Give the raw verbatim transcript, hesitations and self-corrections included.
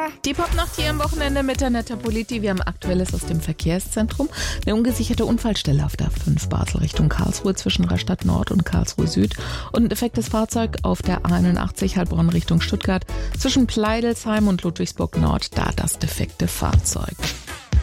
Die Popnacht hier am Wochenende mit der Netta Politi. Wir haben Aktuelles aus dem Verkehrszentrum. Eine ungesicherte Unfallstelle auf der A fünf Basel Richtung Karlsruhe zwischen Rastatt Nord und Karlsruhe Süd. Und ein defektes Fahrzeug auf der A einundachtzig Heilbronn Richtung Stuttgart zwischen Pleidelsheim und Ludwigsburg Nord. Da das defekte Fahrzeug.